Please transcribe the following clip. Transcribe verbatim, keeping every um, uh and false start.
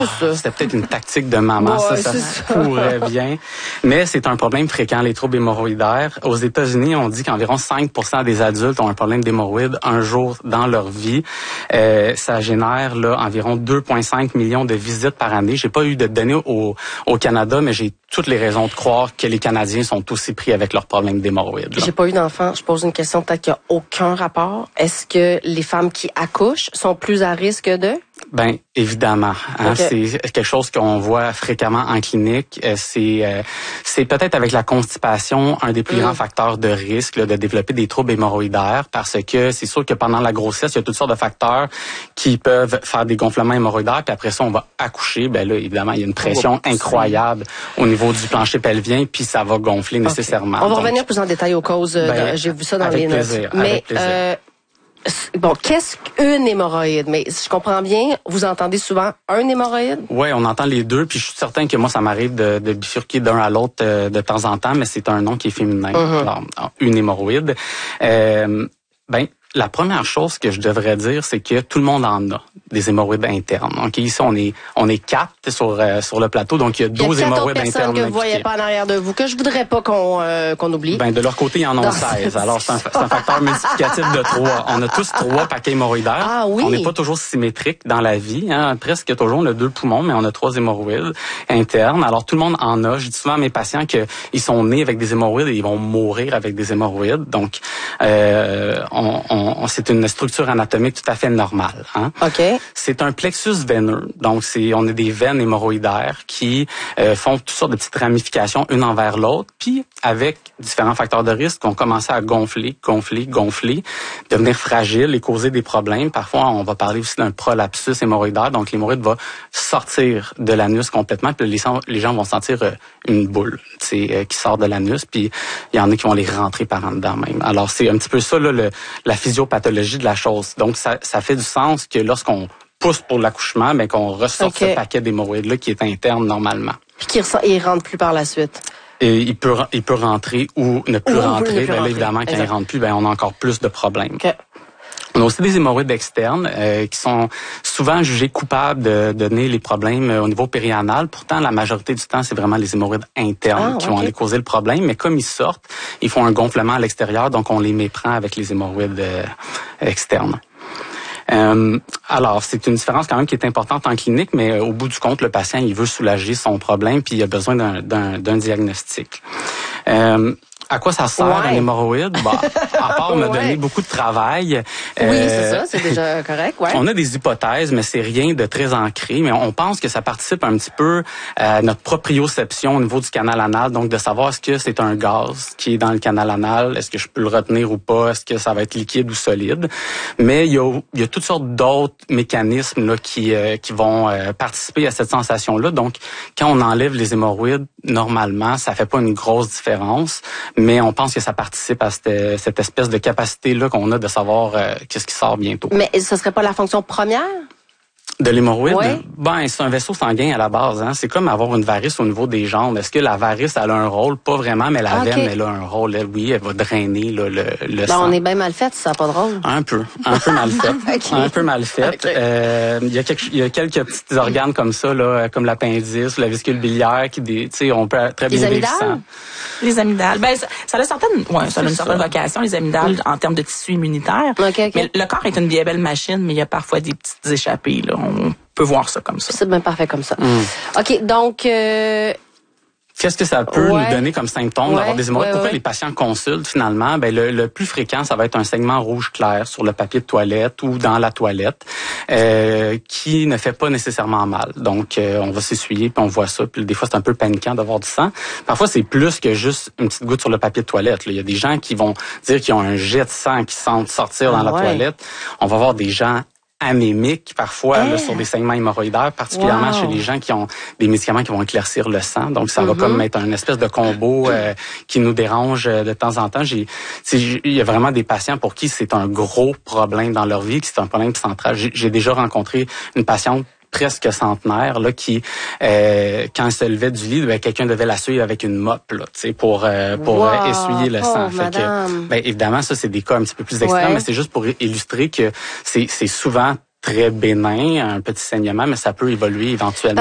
C'était peut-être une tactique de maman, ouais, ça, ça se pourrait bien. Mais c'est un problème fréquent, les troubles hémorroïdaires. Aux États-Unis, on dit qu'environ cinq pour cent des adultes ont un problème d'hémorroïdes un jour dans leur vie. Euh, ça génère là environ deux virgule cinq millions de visites par année. J'ai pas eu de données au, au Canada, mais j'ai toutes les raisons de croire que les Canadiens sont aussi pris avec leurs problèmes d'hémorroïdes. J'ai pas eu d'enfant. Je pose une question peut-être qu'il n'y a aucun rapport. Est-ce que les femmes qui accouchent sont plus à risque de? Ben évidemment, hein, okay. C'est quelque chose qu'on voit fréquemment en clinique. C'est euh, c'est peut-être avec la constipation un des plus mmh. grands facteurs de risque là, de développer des troubles hémorroïdaires, parce que c'est sûr que pendant la grossesse, il y a toutes sortes de facteurs qui peuvent faire des gonflements hémorroïdaires, puis après ça on va accoucher. Ben là évidemment il y a une pression incroyable au niveau du plancher pelvien, puis ça va gonfler okay. nécessairement. On va Donc, revenir plus en détail aux causes. Ben, de, j'ai vu ça dans avec les notes. Plaisir, Mais avec plaisir. Euh, Bon, qu'est-ce qu'une hémorroïde? Mais si je comprends bien, vous entendez souvent un hémorroïde? Oui, on entend les deux, puis je suis certain que moi, ça m'arrive de, de bifurquer d'un à l'autre euh, de temps en temps, mais c'est un nom qui est féminin. Mm-hmm. Alors, une hémorroïde. Euh, ben, la première chose que je devrais dire, c'est que tout le monde en a des hémorroïdes internes. Donc ici, on est on est quatre sur euh, sur le plateau, donc il y a douze hémorroïdes internes. Il y a quatre autres personnes que vous voyez pas en arrière de vous, que je voudrais pas qu'on euh, qu'on oublie. Ben de leur côté, ils en ont seize. Alors c'est un, c'est un facteur multiplicatif de trois. On a tous trois paquets hémorroïdaires. Ah oui. On n'est pas toujours symétrique dans la vie, hein. Presque toujours on a deux poumons, mais on a trois hémorroïdes internes. Alors tout le monde en a. Je dis souvent à mes patients que ils sont nés avec des hémorroïdes et ils vont mourir avec des hémorroïdes. Donc euh, on, on, c'est une structure anatomique tout à fait normale. Hein. OK. C'est un plexus veineux. Donc, c'est on a des veines hémorroïdaires qui euh, font toutes sortes de petites ramifications une envers l'autre. Puis, avec différents facteurs de risque, on commence à gonfler, gonfler, gonfler, devenir fragile et causer des problèmes. Parfois, on va parler aussi d'un prolapsus hémorroïdaire. Donc, l'hémorroïde va sortir de l'anus complètement. Puis, les, les gens vont sentir euh, une boule euh, qui sort de l'anus. Puis, il y en a qui vont les rentrer par en dedans même. Alors, c'est un petit peu ça, là, le, la physiopathologie de la chose. Donc, ça, ça fait du sens que lorsqu'on pousse pour l'accouchement, mais qu'on ressorte okay. ce paquet d'hémorroïdes-là qui est interne normalement. Puis qu'il ne rentre plus par la suite. Et il peut, il peut rentrer ou ne plus ou rentrer. Ne plus ben, là, évidemment, quand exact. il rentre plus, ben, on a encore plus de problèmes. Okay. On a aussi des hémorroïdes externes euh, qui sont souvent jugés coupables de, de donner les problèmes euh, au niveau périanal. Pourtant, la majorité du temps, c'est vraiment les hémorroïdes internes ah, qui okay. vont aller causer le problème. Mais comme ils sortent, ils font un gonflement à l'extérieur, donc on les méprend avec les hémorroïdes euh, externes. Euh, alors, c'est une différence quand même qui est importante en clinique, mais au bout du compte, le patient, il veut soulager son problème, puis il a besoin d'un, d'un, d'un diagnostic. Euh, À quoi ça sert ouais. un hémorroïde? Bah, à part me donner ouais. beaucoup de travail. Oui, euh, c'est ça, c'est déjà correct. Ouais. On a des hypothèses, mais c'est rien de très ancré. Mais on pense que ça participe un petit peu à notre proprioception au niveau du canal anal. Donc, de savoir est-ce que c'est un gaz qui est dans le canal anal, est-ce que je peux le retenir ou pas, est-ce que ça va être liquide ou solide. Mais il y a, il y a toutes sortes d'autres mécanismes là, qui, euh, qui vont euh, participer à cette sensation-là. Donc, quand on enlève les hémorroïdes, normalement, ça fait pas une grosse différence. Mais on pense que ça participe à cette, cette espèce de capacité-là qu'on a de savoir euh, qu'est-ce qui sort bientôt. Mais ce serait pas la fonction première? De l'hémorroïde? Ouais. Ben, c'est un vaisseau sanguin à la base. Hein. C'est comme avoir une varice au niveau des jambes. Est-ce que la varice, elle a un rôle? Pas vraiment, mais la okay. veine, elle a un rôle. Elle, oui, elle va drainer là, le, le ben, sang. On est bien mal fait, ça n'a pas de rôle. Un peu. Un peu mal fait. okay. Un peu mal fait. Okay. Euh, il y a quelques, il y a quelques petits organes comme ça, là, comme l'appendice ou la vésicule biliaire, qui, tu sais, on peut très bien vivre sans. Les amygdales. Ben, ça, ça a certaines, ouais, ça a une certaine vocation, les amygdales, mmh. en termes de tissu immunitaire. Okay, okay. Mais le corps est une bien belle machine, mais il y a parfois des petites échappées, là. On peut voir ça comme ça. C'est bien parfait comme ça. Mmh. OK, donc... Euh... Qu'est-ce que ça peut ouais. nous donner comme symptôme ouais. d'avoir des hémorroïdes? Ouais, Pourquoi ouais. les patients consultent finalement? Ben le, le plus fréquent, ça va être un segment rouge clair sur le papier de toilette ou dans la toilette euh, qui ne fait pas nécessairement mal. Donc, euh, on va s'essuyer puis on voit ça. Puis des fois, c'est un peu paniquant d'avoir du sang. Parfois, c'est plus que juste une petite goutte sur le papier de toilette. Là. Il y a des gens qui vont dire qu'ils ont un jet de sang qui sentent sortir dans ah, la ouais. toilette. On va voir des gens anémiques parfois hey. là, sur des segments hémorroïdaires, particulièrement wow. chez les gens qui ont des médicaments qui vont éclaircir le sang. Donc, ça mm-hmm. va comme être une espèce de combo euh, qui nous dérange euh, de temps en temps. J'ai, il y a vraiment des patients pour qui c'est un gros problème dans leur vie, que c'est un problème central. J'ai, j'ai déjà rencontré une patiente presque centenaire là qui euh, quand elle se levait du lit, ben, quelqu'un devait la suivre avec une mop là, tu sais pour euh, pour wow, euh, essuyer le sang. fait que, ben, évidemment ça c'est des cas un petit peu plus extrêmes, ouais. mais c'est juste pour illustrer que c'est c'est souvent très bénin, un petit saignement, mais ça peut évoluer éventuellement.